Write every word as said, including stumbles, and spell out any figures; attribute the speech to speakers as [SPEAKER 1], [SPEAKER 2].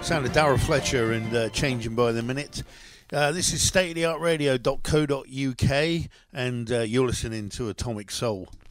[SPEAKER 1] Sound of Darryl Fletcher and uh, Changing by the Minute. Uh, this is state of the art radio dot co dot uk, and uh, you're listening to Atomic Soul.